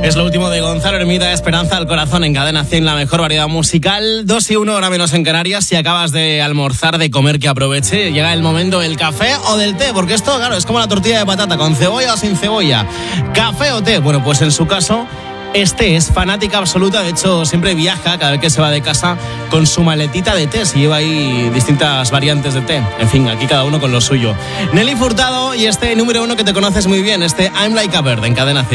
Es lo último de Gonzalo Hermida, Esperanza al Corazón en Cadena 100, la mejor variedad musical. 2:01, hora menos en Canarias. Si acabas de almorzar, de comer, que aproveche. Llega el momento del café o del té, porque esto, claro, es como la tortilla de patata, con cebolla o sin cebolla. ¿Café o té? Bueno, pues en su caso, es fanática absoluta. De hecho, siempre viaja cada vez que se va de casa con su maletita de té. Se lleva ahí distintas variantes de té. En fin, aquí cada uno con lo suyo. Nelly Furtado y número 1 que te conoces muy bien, I'm Like a Bird en Cadena 100.